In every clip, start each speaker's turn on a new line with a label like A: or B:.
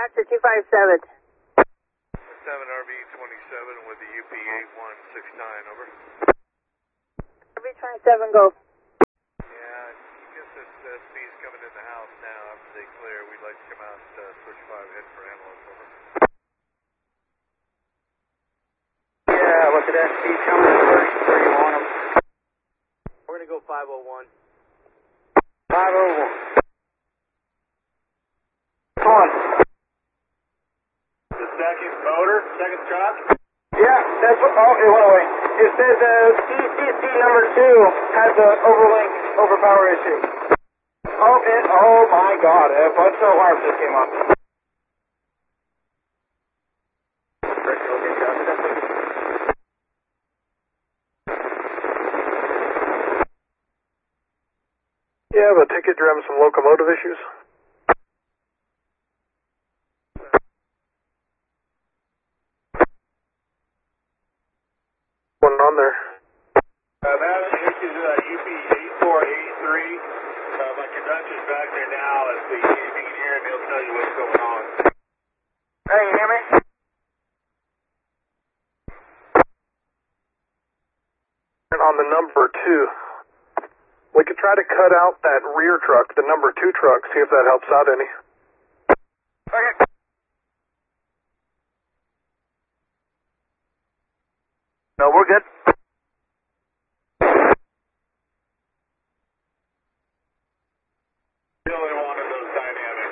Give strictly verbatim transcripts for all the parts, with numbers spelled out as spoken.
A: Roger, two five seven.
B: seven R V twenty-seven with the U P eight one six nine, over.
A: R V twenty-seven, go.
B: Yeah, I guess this uh, speed's coming in the house now after they clear. We'd like to come out uh, switch five, head for Antelope, over.
C: Yeah, look at that speed coming. Where, where you want them? We're going to go five oh one. five oh one. Come on.
B: The second motor, second truck?
C: Yeah, that's what, oh, it went away. It says uh, E C C number two has an overlink overpower issue. Oh, it, oh my god, a bunch of alarms just came off.
D: You have a ticket, you're having some locomotive issues? What's on there?
B: I'm having issues with that U P eight four eight three. Uh, my conductor's back there now. If you can hear him, he'll tell you what's going on.
C: Hey, you hear me?
D: And on the number two, we could try to cut out that rear truck, the number two truck, see if that helps out any.
C: Okay. No, we're good.
B: Really one of those dynamics.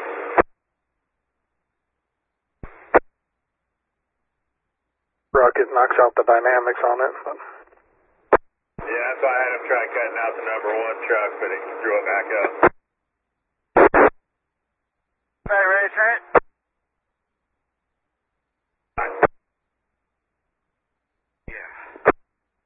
D: Rocket knocks out the dynamics on it. But.
B: Yeah, that's why I had him try cutting out the number one truck, but he threw it back up.
C: All right, ready to turn it?